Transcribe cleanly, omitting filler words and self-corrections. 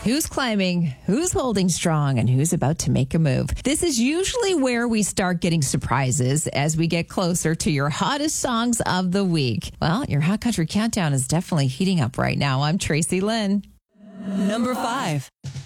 Who's climbing, who's holding strong, and who's about to make a move? This is usually where we start getting surprises as we get closer to your hottest songs of the week. Well, your Hot Country Countdown is definitely heating up right now. I'm Tracy Lynn. Number 5.